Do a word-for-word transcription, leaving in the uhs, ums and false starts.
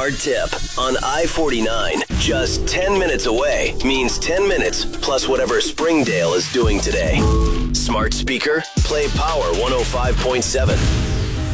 Hard Tip on I forty-nine. Just ten minutes away means ten minutes plus whatever Springdale is doing today. Smart speaker, play Power one oh five point seven.